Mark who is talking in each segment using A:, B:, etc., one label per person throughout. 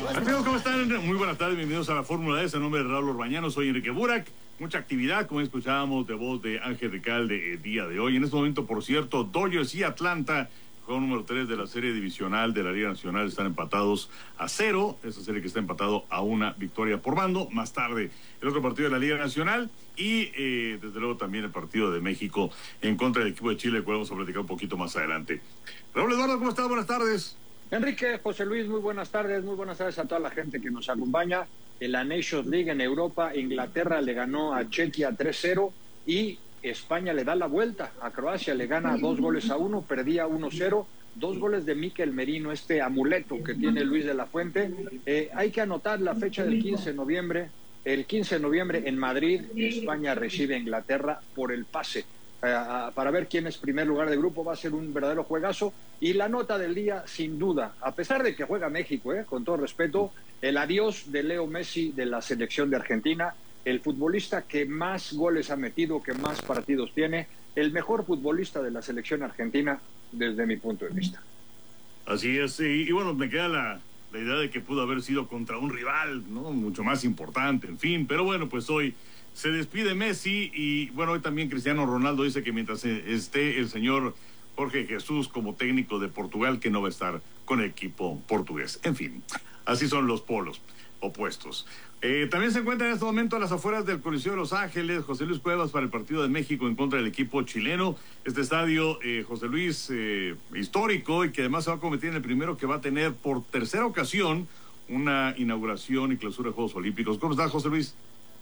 A: Amigos, ¿cómo están? Muy buenas tardes, bienvenidos a la Fórmula S. En nombre de Raúl Orbañano, soy Enrique Burak. Mucha actividad, como escuchábamos de voz de Ángel Recalde el día de hoy. En este momento, por cierto, Dodgers y Atlanta, juego número 3 de la serie divisional de la Liga Nacional, están empatados a 0. Esa serie que está empatado a una victoria por bando. Más tarde, el otro partido de la Liga Nacional y, desde luego, también el partido de México en contra del equipo de Chile, que vamos a platicar un poquito más adelante. Raúl Eduardo, ¿cómo estás? Buenas tardes.
B: Enrique, José Luis, muy buenas tardes a toda la gente que nos acompaña. En la Nations League en Europa, Inglaterra le ganó a Chequia 3-0 y España le da la vuelta a Croacia, le gana 2-1, perdía 1-0, 2 goles de Mikel Merino, este amuleto que tiene Luis de la Fuente. Hay que anotar la fecha del 15 de noviembre. El 15 de noviembre en Madrid, España recibe a Inglaterra por el pase. Para ver quién es primer lugar de grupo, va a ser un verdadero juegazo. Y la nota del día, sin duda, a pesar de que juega México, con todo respeto, el adiós de Leo Messi de la selección de Argentina, el futbolista que más goles ha metido, que más partidos tiene, el mejor futbolista de la selección argentina desde mi punto de vista.
A: Así es, y bueno, me queda la idea de que pudo haber sido contra un rival, ¿no? Mucho más importante, en fin, pero bueno, pues hoy se despide Messi y bueno, hoy también Cristiano Ronaldo dice que mientras esté el señor Jorge Jesús como técnico de Portugal, que no va a estar con el equipo portugués. En fin, así son los polos opuestos. También se encuentra en este momento a las afueras del Coliseo de Los Ángeles José Luis Cuevas para el partido de México en contra del equipo chileno. Este estadio, José Luis, histórico, y que además se va a convertir en el primero que va a tener por tercera ocasión una inauguración y clausura de Juegos Olímpicos. ¿Cómo estás, José Luis?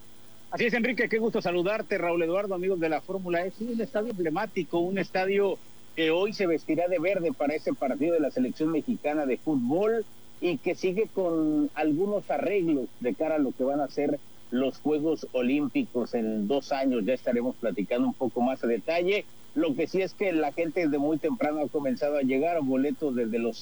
C: Así es, Enrique, qué gusto saludarte, Raúl Eduardo, amigos de la Fórmula S. Un estadio emblemático, un estadio que hoy se vestirá de verde para ese partido de la selección mexicana de fútbol y que sigue con algunos arreglos de cara a lo que van a ser los Juegos Olímpicos en 2 años. Ya estaremos platicando un poco más a detalle. Lo que sí es que la gente desde muy temprano ha comenzado a llegar, boletos desde los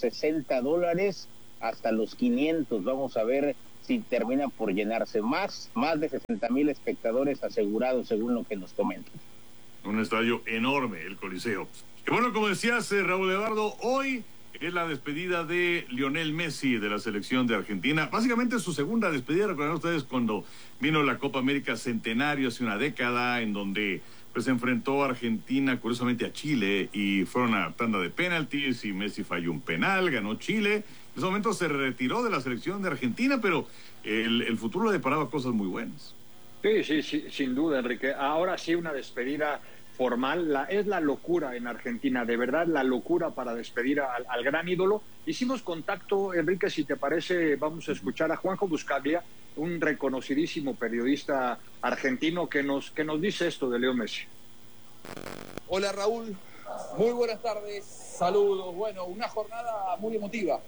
C: $60 hasta los 500. Vamos a ver si terminan por llenarse. Más de 60,000 espectadores asegurados, según lo que nos comentan.
A: Un estadio enorme, el Coliseo. Y bueno, como decías, Raúl Eduardo, hoy es la despedida de Lionel Messi de la selección de Argentina. Básicamente su segunda despedida. Recordarán ustedes cuando vino la Copa América Centenario hace una década, en donde pues enfrentó a Argentina, curiosamente a Chile, y fueron a tanda de penaltis y Messi falló un penal, ganó Chile. En ese momento se retiró de la selección de Argentina, pero el futuro le deparaba cosas muy buenas.
B: Sí, sin duda, Enrique. Ahora sí, una despedida formal. Es la locura en Argentina, de verdad, la locura para despedir al gran ídolo. Hicimos contacto, Enrique, si te parece, vamos a escuchar a Juanjo Buscaglia, un reconocidísimo periodista argentino que nos dice esto de Leo Messi.
D: Hola, Raúl, muy buenas tardes, saludos. Bueno, una jornada muy emotiva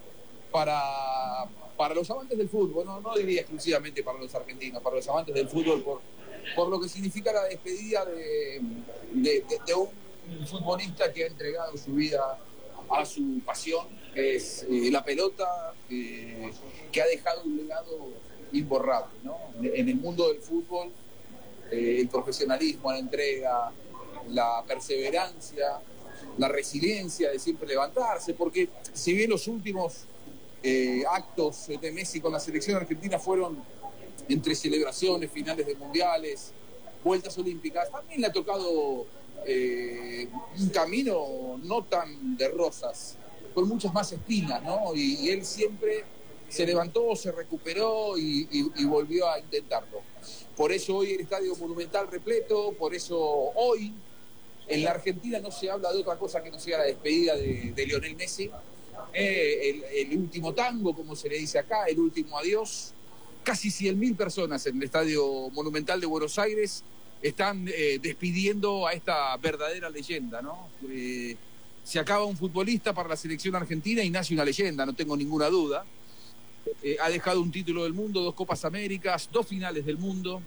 D: para los amantes del fútbol, no diría exclusivamente para los argentinos, para los amantes del fútbol, por lo que significa la despedida de un futbolista que ha entregado su vida a su pasión, que es la pelota, que ha dejado un legado imborrable, ¿no? En el mundo del fútbol, el profesionalismo, la entrega, la perseverancia, la resiliencia de siempre levantarse, porque si bien los últimos actos de Messi con la selección argentina fueron entre celebraciones, finales de mundiales, vueltas olímpicas, también le ha tocado un camino no tan de rosas, con muchas más espinas, ¿no? Y él siempre se levantó, se recuperó y volvió a intentarlo. Por eso hoy el Estadio Monumental repleto, por eso hoy en la Argentina no se habla de otra cosa que no sea la despedida de Lionel Messi, el último tango, como se le dice acá, el último adiós. Casi 100.000 personas en el Estadio Monumental de Buenos Aires están despidiendo a esta verdadera leyenda, ¿no? Se acaba un futbolista para la selección argentina y nace una leyenda, no tengo ninguna duda. Ha dejado un título del mundo, 2 Copas Américas, 2 finales del mundo,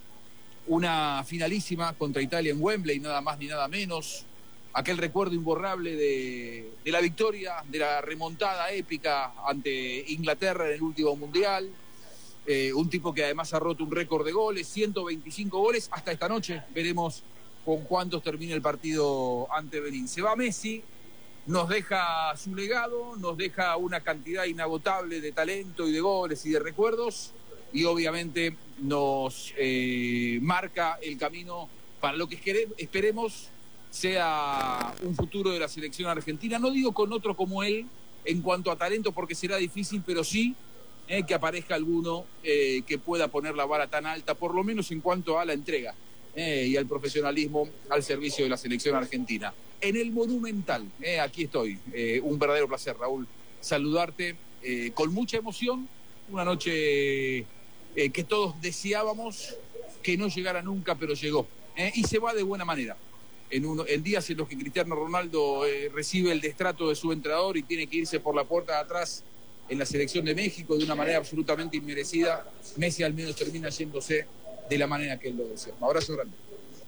D: una finalísima contra Italia en Wembley, nada más ni nada menos. Aquel recuerdo imborrable de la victoria, de la remontada épica ante Inglaterra en el último mundial. Un tipo que además ha roto un récord de goles, 125 goles, hasta esta noche veremos con cuántos termina el partido ante Benín. Se va Messi, nos deja su legado, nos deja una cantidad inagotable de talento y de goles y de recuerdos, y obviamente nos marca el camino para lo que esperemos sea un futuro de la selección argentina. No digo con otro como él en cuanto a talento, porque será difícil, pero sí que aparezca alguno que pueda poner la vara tan alta, por lo menos en cuanto a la entrega y al profesionalismo al servicio de la selección argentina. En el Monumental, aquí estoy. Un verdadero placer, Raúl, saludarte con mucha emoción. Una noche que todos deseábamos que no llegara nunca, pero llegó. Y se va de buena manera. En días en los que Cristiano Ronaldo recibe el destrato de su entrenador y tiene que irse por la puerta de atrás en la selección de México de una manera absolutamente inmerecida, Messi al menos termina yéndose de la manera que él lo desea. Un abrazo grande.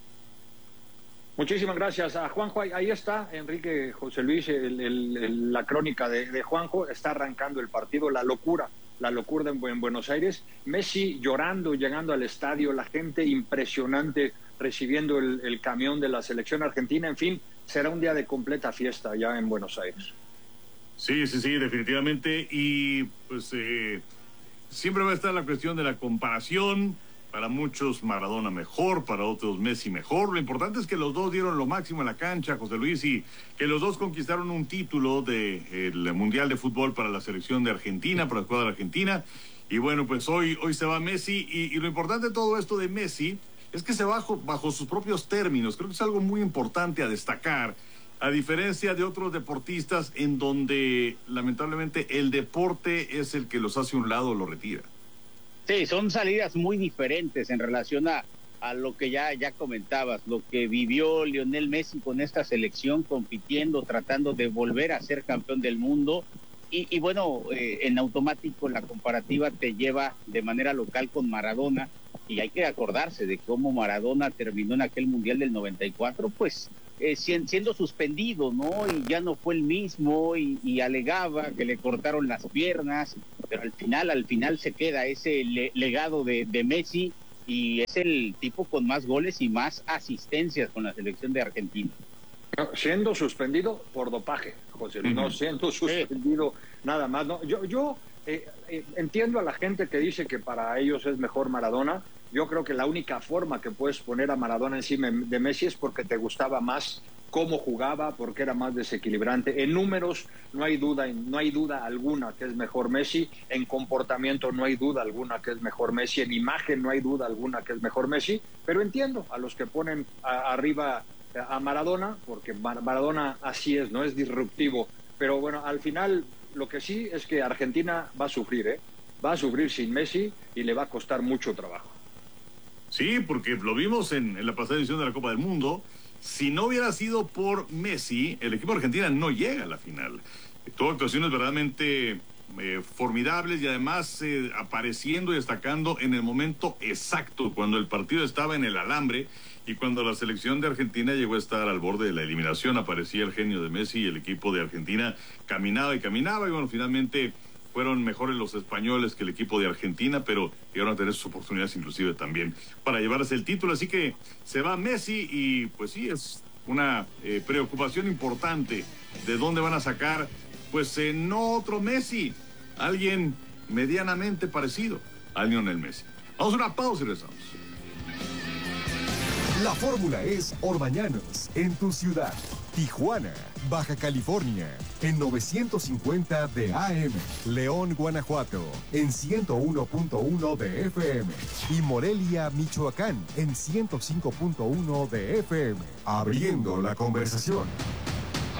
B: Muchísimas gracias a Juanjo. Ahí está, Enrique, José Luis, la crónica de Juanjo. Está arrancando el partido, la locura en Buenos Aires. Messi llorando, llegando al estadio, la gente impresionante recibiendo el camión de la selección argentina. En fin, será un día de completa fiesta ya en Buenos Aires.
A: Sí, definitivamente. Y pues siempre va a estar la cuestión de la comparación. Para muchos Maradona mejor, para otros Messi mejor. Lo importante es que los dos dieron lo máximo en la cancha, José Luis, y que los dos conquistaron un título del Mundial de Fútbol para la selección de Argentina, para la escuadra argentina. Y bueno, pues hoy se va Messi, y lo importante de todo esto de Messi es que se va bajo sus propios términos. Creo que es algo muy importante a destacar, a diferencia de otros deportistas en donde lamentablemente el deporte es el que los hace a un lado o lo retira.
C: Sí, son salidas muy diferentes en relación a lo que ya comentabas, lo que vivió Lionel Messi con esta selección, compitiendo, tratando de volver a ser campeón del mundo. Y bueno, en automático la comparativa te lleva de manera local con Maradona, y hay que acordarse de cómo Maradona terminó en aquel Mundial del 94, pues siendo suspendido, ¿no? Y ya no fue el mismo, y alegaba que le cortaron las piernas, pero al final se queda ese legado de Messi, y es el tipo con más goles y más asistencias con la selección de Argentina.
B: Siendo suspendido por dopaje, José Luis, no siendo suspendido nada más. No, yo entiendo a la gente que dice que para ellos es mejor Maradona. Yo creo que la única forma que puedes poner a Maradona encima de Messi es porque te gustaba más cómo jugaba, porque era más desequilibrante. En números no hay duda alguna que es mejor Messi. En comportamiento no hay duda alguna que es mejor Messi. En imagen no hay duda alguna que es mejor Messi. Pero entiendo a los que ponen arriba a Maradona, porque Maradona así es, no es disruptivo. Pero bueno, al final lo que sí es que Argentina va a sufrir, va a sufrir sin Messi, y le va a costar mucho trabajo.
A: Sí, porque lo vimos en la pasada edición de la Copa del Mundo. Si no hubiera sido por Messi, el equipo de Argentina no llega a la final. Tuvo actuaciones verdaderamente formidables, y además apareciendo y destacando en el momento exacto, cuando el partido estaba en el alambre y cuando la selección de Argentina llegó a estar al borde de la eliminación. Aparecía el genio de Messi, y el equipo de Argentina caminaba, y bueno, finalmente fueron mejores los españoles que el equipo de Argentina, pero llegaron a tener sus oportunidades inclusive también para llevarse el título. Así que se va Messi, y pues sí, es una preocupación importante de dónde van a sacar, pues no otro Messi, alguien medianamente parecido a Lionel Messi. Vamos a una pausa y regresamos.
E: La fórmula es Orbañanos, en tu ciudad. Tijuana, Baja California, en 950 de AM. León, Guanajuato, en 101.1 de FM. Y Morelia, Michoacán, en 105.1 de FM. Abriendo la conversación.